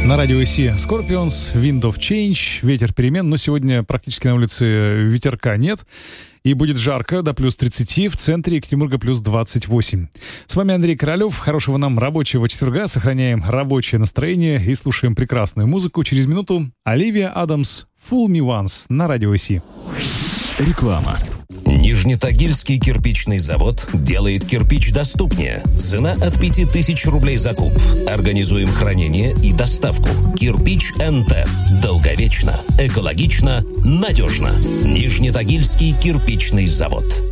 На радио ИСи Scorpions, Wind of Change, ветер перемен, но сегодня практически на улице ветерка нет. И будет жарко, до плюс 30, в центре Екатеринбурга плюс 28. С вами Андрей Королев. Хорошего нам рабочего четверга. Сохраняем рабочее настроение и слушаем прекрасную музыку. Через минуту Оливия Адамс, Fool Me Once на радио ИСи. Реклама. Нижнетагильский кирпичный завод делает кирпич доступнее. Цена от 5000 рублей за куб. Организуем хранение и доставку. Кирпич НТ. Долговечно, экологично, надежно. Нижнетагильский кирпичный завод.